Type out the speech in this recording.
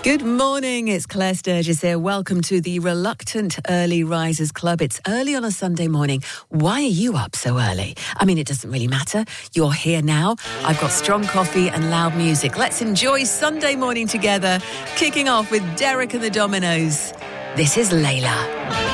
Good morning, it's Claire Sturgis here. Welcome to the Reluctant Early Risers Club. It's early on a Sunday morning. Why are you up so early? I mean, it doesn't really matter. You're here now. I've got strong coffee and loud music. Let's enjoy Sunday morning together, kicking off with Derek and the Dominoes. This is Layla.